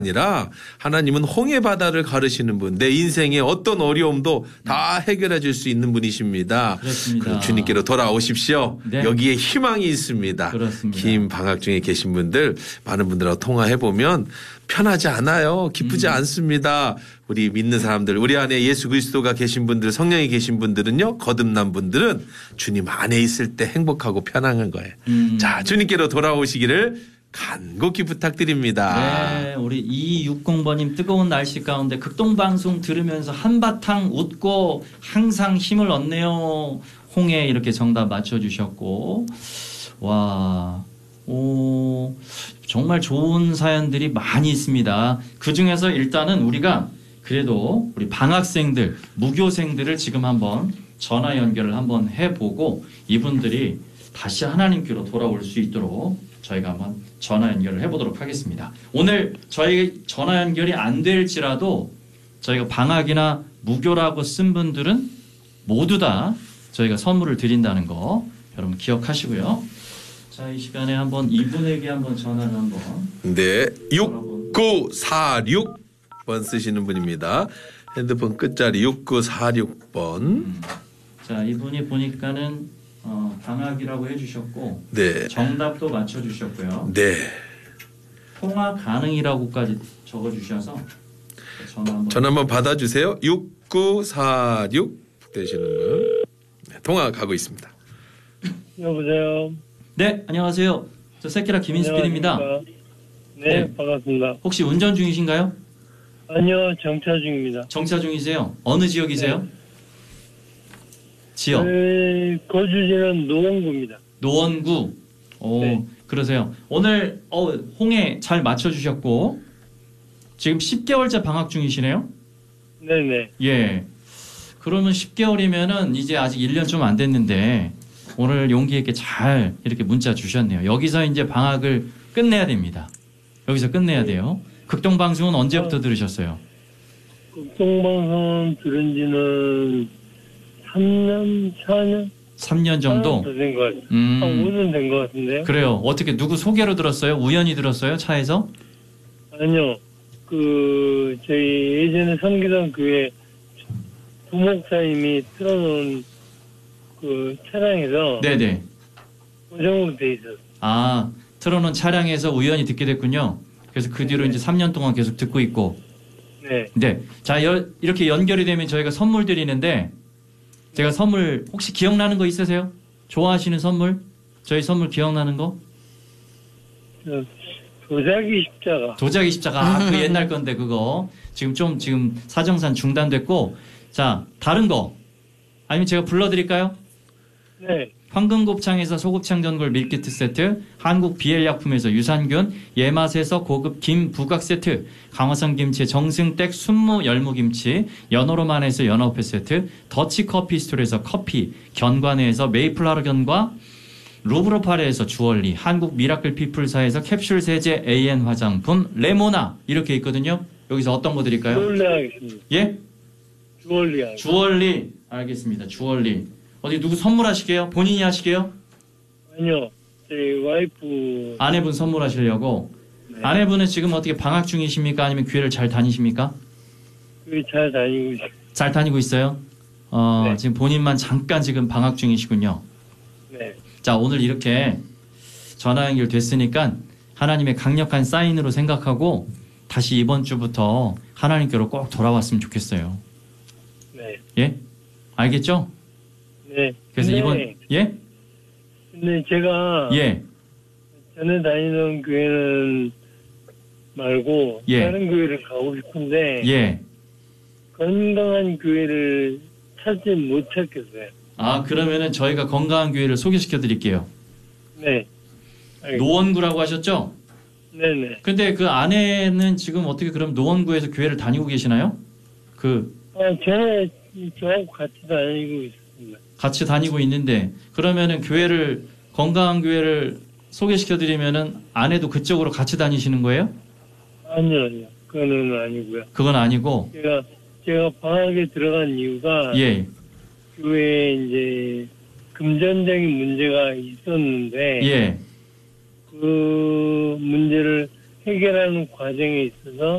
아니라 하나님은 홍해 바다를 가르시는 분, 내 인생의 어떤 어려움도 다 해결해 줄 수 있는 분이십니다. 그렇습니다. 그럼 주님께로 돌아오십시오. 네. 여기에 희망이 있습니다. 그렇습니다. 긴 방학 중에 계신 분들, 많은 분들하고 통화해 보면 편하지 않아요. 기쁘지 않습니다. 우리 믿는 사람들, 우리 안에 예수 그리스도가 계신 분들, 성령이 계신 분들은요, 거듭난 분들은 주님 안에 있을 때 행복하고 편안한 거예요. 자, 주님께로 돌아오시기를 간곡히 부탁드립니다. 네, 우리 2260번님 뜨거운 날씨 가운데 극동방송 들으면서 한바탕 웃고 항상 힘을 얻네요. 홍해 이렇게 정답 맞춰주셨고, 와, 오, 정말 좋은 사연들이 많이 있습니다. 그 중에서 일단은 우리가 그래도 우리 방학생들, 무교생들을 지금 한번 전화 연결을 한번 해보고 이분들이 다시 하나님께로 돌아올 수 있도록 저희가 한번 전화 연결을 해보도록 하겠습니다. 오늘 저희 전화 연결이 안 될지라도 저희가 방학이나 무교라고 쓴 분들은 모두 다 저희가 선물을 드린다는 거 여러분 기억하시고요. 자, 이 시간에 한번 이분에게 한번 전화를 한번. 네, 6946번 쓰시는 분입니다. 핸드폰 끝자리 6946번. 자, 이분이 보니까는 방학이라고 해주셨고, 네. 정답도 맞춰주셨고요. 네. 통화 가능이라고까지 적어주셔서 전화 한번 받아주세요. 6946 되시는 분. 네, 통화 가고 있습니다. 여보세요. 네, 안녕하세요. 저 세키라 김인수필입니다. 네, 반갑습니다. 혹시 운전 중이신가요? 아니요, 정차 중입니다. 정차 중이세요? 어느 지역이세요? 네. 지역? 거주지는 노원구입니다. 노원구. 오, 네. 그러세요. 오늘 홍해 잘 맞춰주셨고 지금 10개월째 방학 중이시네요? 네네. 예. 그러면 10개월이면은 이제 아직 1년 좀 안 됐는데 오늘 용기 있게 잘 이렇게 문자 주셨네요. 여기서 이제 방학을 끝내야 됩니다. 여기서 끝내야 돼요. 극동방송은 언제부터 들으셨어요? 극동방송 들은 지는 3년, 4년? 3년 정도? 된 것 같아요. 한 5년 된 것 같은데요? 그래요. 어떻게 누구 소개로 들었어요? 우연히 들었어요? 차에서? 아니요. 저희 예전에 섬기던 교회 부목사님이 틀어놓은 차량에서 네네. 고정으로 돼 있었어요. 아, 틀어놓은 차량에서 우연히 듣게 됐군요. 그래서 그 뒤로 이제 3년 동안 계속 듣고 있고. 네. 네. 자, 이렇게 연결이 되면 저희가 선물 드리는데 제가 선물 혹시 기억나는 거 있으세요? 좋아하시는 선물? 저희 선물 기억나는 거? 도자기 십자가. 도자기 십자가. 그 옛날 건데 그거. 지금 사정산 중단됐고. 자, 다른 거. 아니면 제가 불러드릴까요? 네. 황금곱창에서 소곱창 전골 밀키트 세트, 한국 비엘약품에서 유산균, 예맛에서 고급 김 부각 세트, 강화성 김치 정승댁 순무 열무김치, 연어로만에서 연어회 세트, 더치 커피 스토리에서 커피, 견과내에서 메이플 하르견과 루브로파레에서 주얼리, 한국 미라클 피플사에서 캡슐 세제 AN 화장품, 레모나 이렇게 있거든요. 여기서 어떤 거 드릴까요? 주얼리 하겠습니다. 예? 주얼리 하겠습니다. 주얼리. 알겠습니다. 주얼리. 어디 누구 선물하시게요? 본인이 하시게요? 아니요. 저희 와이프. 아내분 선물하시려고. 네. 아내분은 지금 어떻게 방학 중이십니까? 아니면 교회를 잘 다니십니까? 잘 다니고 있어요. 잘 다니고 있어요? 네. 지금 본인만 잠깐 지금 방학 중이시군요. 네. 자, 오늘 이렇게 전화 연결됐으니까 하나님의 강력한 사인으로 생각하고 다시 이번 주부터 하나님께로 꼭 돌아왔으면 좋겠어요. 네. 예? 알겠죠? 네. 그래서 예? 근데 제가 예. 전에 다니던 교회는 말고 예. 다른 교회를 가고 싶은데 예. 건강한 교회를 찾지 못했겠어요. 아, 그러면은 저희가 건강한 교회를 소개시켜 드릴게요. 네. 알겠습니다. 노원구라고 하셨죠? 네네. 근데 그 아내는 지금 어떻게 그럼 노원구에서 교회를 다니고 계시나요? 저는 저하고 같이 다니고 있습니다. 같이 다니고 있는데 그러면은 건강한 교회를 소개시켜 드리면은 아내도 그쪽으로 같이 다니시는 거예요? 아니요. 그거는 아니고요. 그건 아니고. 제가 방학에 들어간 이유가 예. 교회에 이제 금전적인 문제가 있었는데 예. 그 문제를 해결하는 과정에 있어서